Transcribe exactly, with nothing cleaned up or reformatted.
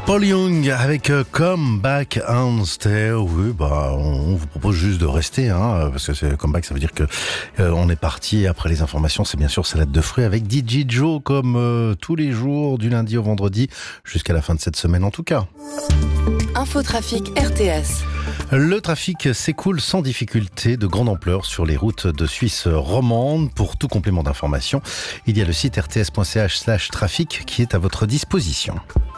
Paul Young avec euh, Come Back and Stay. Oui, bah, on vous propose juste de rester, hein, parce que c'est Come Back, ça veut dire que euh, on est parti après les informations. C'est bien sûr salade de fruits avec D J Joe, comme euh, tous les jours, du lundi au vendredi, jusqu'à la fin de cette semaine en tout cas. Infotrafic R T S. Le trafic s'écoule sans difficulté de grande ampleur sur les routes de Suisse romande. Pour tout complément d'information, il y a le site r t s point c h slash trafic qui est à votre disposition.